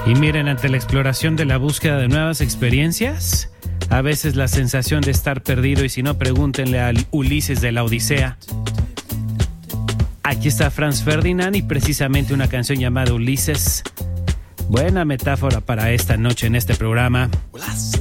Y miren, ante la exploración de la búsqueda de nuevas experiencias, a veces la sensación de estar perdido, y si no, pregúntenle al Ulises de la Odisea. Aquí está Franz Ferdinand y precisamente una canción llamada Ulises. Buena metáfora para esta noche en este programa.